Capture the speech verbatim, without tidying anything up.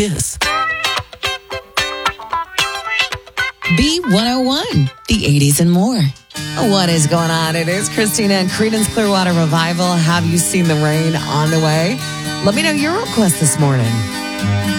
Kiss. B one oh one, the eighties and more. What is going on? It is Christina and Creedence Clearwater Revival. Have you seen the rain on the way? Let me know your request this morning.